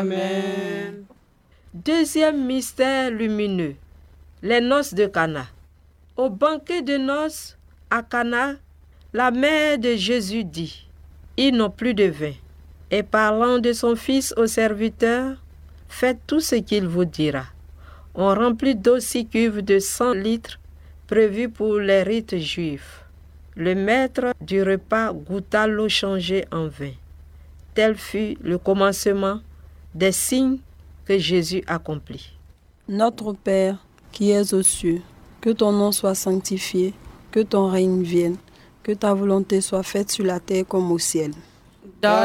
Amen. Deuxième mystère lumineux, les noces de Cana. Au banquet de noces à Cana, la mère de Jésus dit, « Ils n'ont plus de vin. » Et parlant de son fils aux serviteurs, « Faites tout ce qu'il vous dira. » On remplit d'eau 6 cuves de 100 litres prévues pour les rites juifs. Le maître du repas goûta l'eau changée en vin. Tel fut le commencement des signes que Jésus accomplit. Notre Père, qui es aux cieux, que ton nom soit sanctifié, que ton règne vienne, que ta volonté soit faite sur la terre comme au ciel.